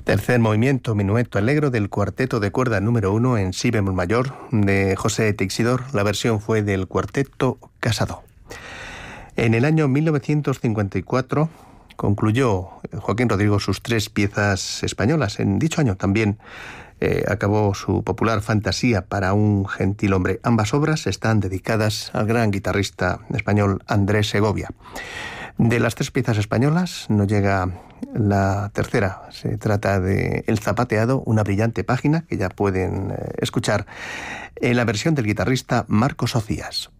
Tercer movimiento, Minueto Allegro del cuarteto de cuerda número 1 en si bemol mayor de José Teixidor. La versión fue del cuarteto Casado. En el año 1954 concluyó Joaquín Rodrigo sus 3 piezas españolas. En dicho año también acabó su popular Fantasía para un gentilhombre. Ambas obras están dedicadas al gran guitarrista español Andrés Segovia. De las 3 piezas españolas nos llega la tercera. Se trata de El Zapateado, una brillante página que ya pueden escuchar en la versión del guitarrista Marcos Ocías.